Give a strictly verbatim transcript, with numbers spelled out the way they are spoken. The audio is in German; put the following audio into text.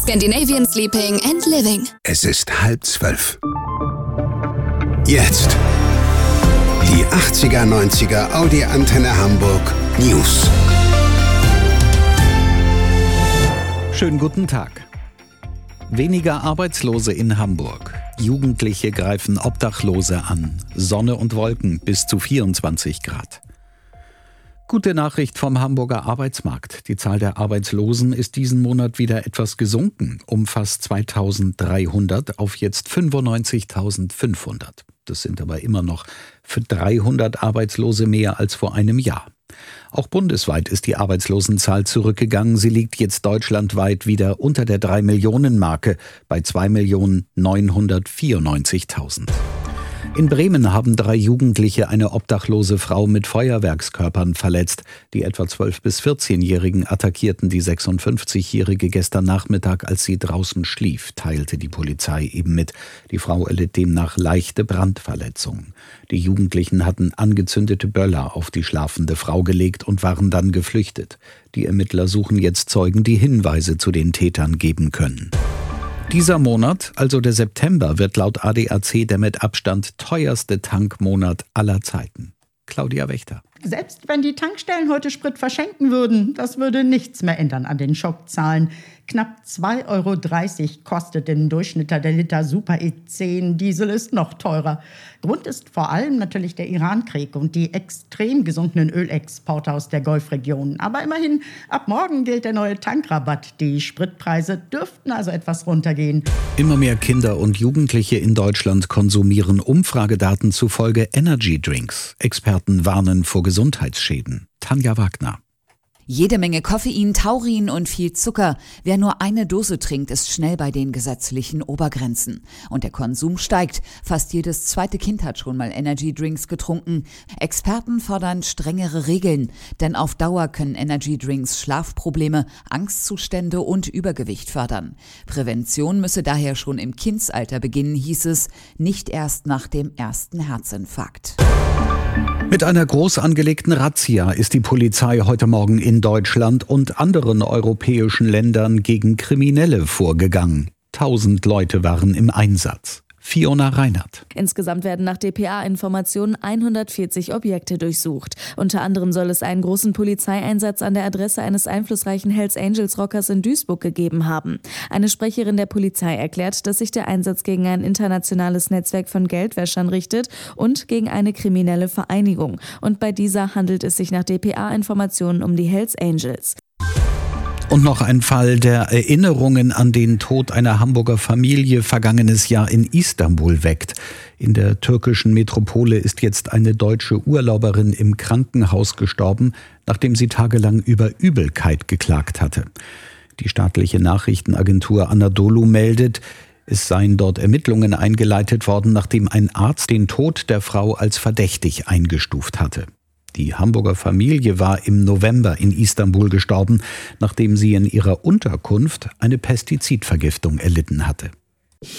Scandinavian Sleeping and Living. Es ist halb zwölf. Jetzt die achtziger, neunziger Audi Antenne Hamburg News. Schönen guten Tag. Weniger Arbeitslose in Hamburg. Jugendliche greifen Obdachlose an. Sonne und Wolken bis zu vierundzwanzig Grad. Gute Nachricht vom Hamburger Arbeitsmarkt. Die Zahl der Arbeitslosen ist diesen Monat wieder etwas gesunken, um fast zweitausenddreihundert auf jetzt fünfundneunzigtausendfünfhundert. Das sind aber immer noch für dreihundert Arbeitslose mehr als vor einem Jahr. Auch bundesweit ist die Arbeitslosenzahl zurückgegangen. Sie liegt jetzt deutschlandweit wieder unter der drei Millionen Marke bei zwei Millionen neunhundertvierundneunzigtausend. In Bremen haben drei Jugendliche eine obdachlose Frau mit Feuerwerkskörpern verletzt. Die etwa zwölf- bis vierzehnjährigen attackierten die sechsundfünfzigjährige gestern Nachmittag, als sie draußen schlief, teilte die Polizei eben mit. Die Frau erlitt demnach leichte Brandverletzungen. Die Jugendlichen hatten angezündete Böller auf die schlafende Frau gelegt und waren dann geflüchtet. Die Ermittler suchen jetzt Zeugen, die Hinweise zu den Tätern geben können. Dieser Monat, also der September, wird laut A D A C der mit Abstand teuerste Tankmonat aller Zeiten. Claudia Wächter. Selbst wenn die Tankstellen heute Sprit verschenken würden, das würde nichts mehr ändern an den Schockzahlen. Knapp zwei Euro dreißig kostet im Durchschnitt der Liter Super E zehn. Diesel ist noch teurer. Grund ist vor allem natürlich der Iran-Krieg und die extrem gesunkenen Ölexporte aus der Golfregion. Aber immerhin, ab morgen gilt der neue Tankrabatt. Die Spritpreise dürften also etwas runtergehen. Immer mehr Kinder und Jugendliche in Deutschland konsumieren Umfragedaten zufolge Energy Drinks. Experten warnen vor Gesundheitsschäden. Tanja Wagner. Jede Menge Koffein, Taurin und viel Zucker. Wer nur eine Dose trinkt, ist schnell bei den gesetzlichen Obergrenzen. Und der Konsum steigt. Fast jedes zweite Kind hat schon mal Energy Drinks getrunken. Experten fordern strengere Regeln, denn auf Dauer können Energy Drinks Schlafprobleme, Angstzustände und Übergewicht fördern. Prävention müsse daher schon im Kindsalter beginnen, hieß es, nicht erst nach dem ersten Herzinfarkt. Mit einer groß angelegten Razzia ist die Polizei heute Morgen in Deutschland und anderen europäischen Ländern gegen Kriminelle vorgegangen. Tausend Leute waren im Einsatz. Fiona Reinhardt. Insgesamt werden nach D P A-Informationen hundertvierzig Objekte durchsucht. Unter anderem soll es einen großen Polizeieinsatz an der Adresse eines einflussreichen Hells Angels Rockers in Duisburg gegeben haben. Eine Sprecherin der Polizei erklärt, dass sich der Einsatz gegen ein internationales Netzwerk von Geldwäschern richtet und gegen eine kriminelle Vereinigung. Und bei dieser handelt es sich nach D P A-Informationen um die Hells Angels. Und noch ein Fall, der Erinnerungen an den Tod einer Hamburger Familie vergangenes Jahr in Istanbul weckt. In der türkischen Metropole ist jetzt eine deutsche Urlauberin im Krankenhaus gestorben, nachdem sie tagelang über Übelkeit geklagt hatte. Die staatliche Nachrichtenagentur Anadolu meldet, es seien dort Ermittlungen eingeleitet worden, nachdem ein Arzt den Tod der Frau als verdächtig eingestuft hatte. Die Hamburger Familie war im November in Istanbul gestorben, nachdem sie in ihrer Unterkunft eine Pestizidvergiftung erlitten hatte.